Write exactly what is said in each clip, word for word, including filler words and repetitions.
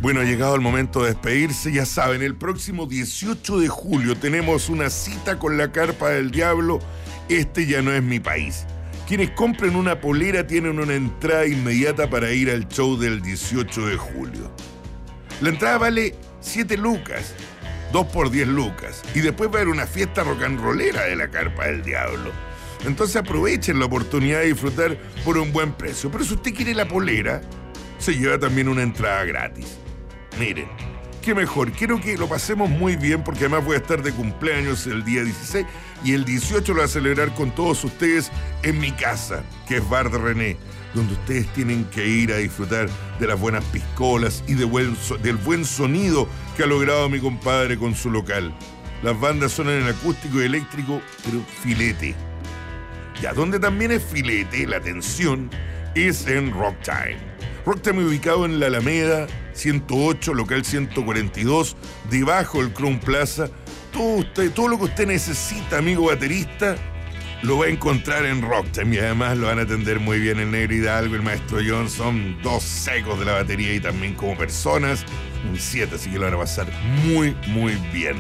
Bueno, ha llegado el momento de despedirse. Ya saben, el próximo dieciocho de julio tenemos una cita con la Carpa del Diablo. Este ya no es mi país. Quienes compren una polera tienen una entrada inmediata para ir al show del dieciocho de julio. La entrada vale siete lucas, dos por diez lucas. Y después va a haber una fiesta rock and rollera de la Carpa del Diablo. Entonces aprovechen la oportunidad de disfrutar por un buen precio. Pero si usted quiere la polera, se lleva también una entrada gratis. Miren, qué mejor. Quiero que lo pasemos muy bien porque además voy a estar de cumpleaños el día dieciséis y el dieciocho lo voy a celebrar con todos ustedes en mi casa, que es Bar de René, donde ustedes tienen que ir a disfrutar de las buenas piscolas y de buen so- del buen sonido que ha logrado mi compadre con su local. Las bandas suenan en acústico y eléctrico, pero filete. Ya, donde también es filete, la atención, es en Rock Time. Rock Time ubicado en la Alameda, ciento ocho, local ciento cuarenta y dos, debajo del Crown Plaza. Todo, usted, todo lo que usted necesita, amigo baterista, lo va a encontrar en Rock Time. Y además lo van a atender muy bien el Negro Hidalgo, el Maestro Johnson, dos secos de la batería y también como personas, un siete, así que lo van a pasar muy, muy bien.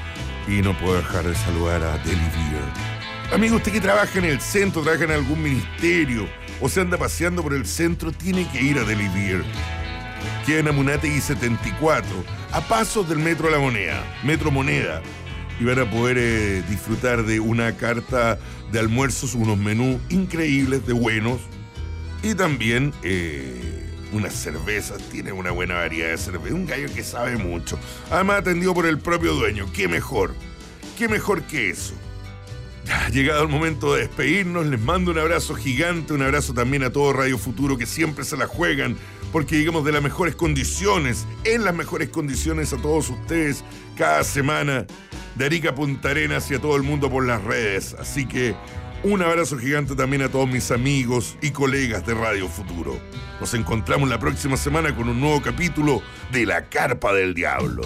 Y no puedo dejar de saludar a Deli Beer. Amigo, usted que trabaja en el centro, trabaja en algún ministerio o se anda paseando por el centro, tiene que ir a Deli Beer. Queda en Amunátegui setenta y cuatro, a pasos del Metro La Moneda, Metro Moneda. Y van a poder eh, disfrutar de una carta de almuerzos, unos menús increíbles, de buenos. Y también eh, unas cervezas, tiene una buena variedad de cervezas. Un gallo que sabe mucho. Además atendido por el propio dueño. ¿Qué mejor? ¿Qué mejor que eso? Ha llegado el momento de despedirnos, les mando un abrazo gigante, un abrazo también a todo Radio Futuro que siempre se la juegan, porque llegamos de las mejores condiciones, en las mejores condiciones a todos ustedes, cada semana, de Arica a Punta Arenas y a todo el mundo por las redes. Así que un abrazo gigante también a todos mis amigos y colegas de Radio Futuro. Nos encontramos la próxima semana con un nuevo capítulo de La Carpa del Diablo.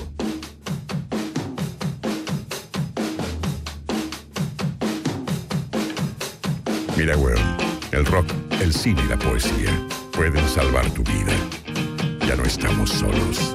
Mira, weón, el rock, el cine y la poesía pueden salvar tu vida. Ya no estamos solos.